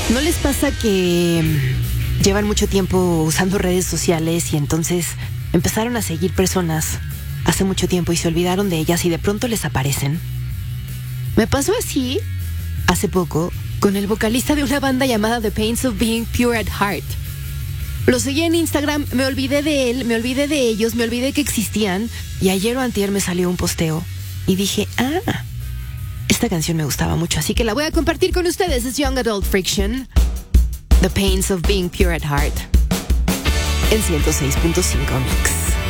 ¿No les pasa que llevan mucho tiempo usando redes sociales y entonces empezaron a seguir personas hace mucho tiempo y se olvidaron de ellas y de pronto les aparecen? Me pasó así hace poco con el vocalista de una banda llamada The Pains of Being Pure at Heart. Lo seguí en Instagram, me olvidé de él, me olvidé de ellos, me olvidé que existían y ayer o antier me salió un posteo y dije, esta canción me gustaba mucho, así que la voy a compartir con ustedes. Es Young Adult Friction, The Pains of Being Pure at Heart, en 106.5 Mix.